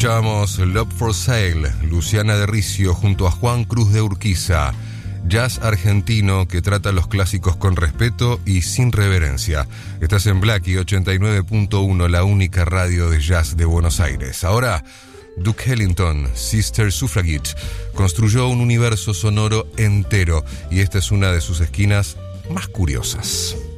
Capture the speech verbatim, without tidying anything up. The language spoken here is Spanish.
Escuchábamos Love for Sale, Luciana de Ricio junto a Juan Cruz de Urquiza. Jazz argentino que trata los clásicos con respeto y sin reverencia. Estás en Blackie ochenta y nueve punto uno, la única radio de jazz de Buenos Aires. Ahora, Duke Ellington, Sister Suffragette, construyó un universo sonoro entero y esta es una de sus esquinas más curiosas.